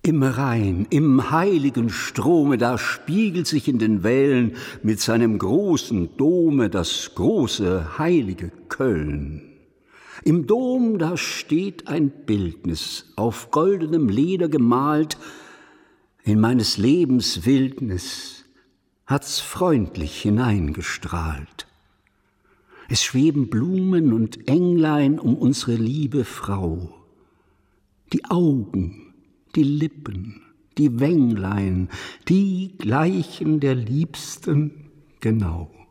Im Rhein, im heiligen Strome, da spiegelt sich in den Wellen mit seinem großen Dome das große heilige Köln. Im Dom, da steht ein Bildnis, auf goldenem Leder gemalt, in meines Lebens Wildnis hat's freundlich hineingestrahlt. Es schweben Blumen und Englein um unsere liebe Frau. Die Augen, die Lippen, die Wänglein, die gleichen der Liebsten genau.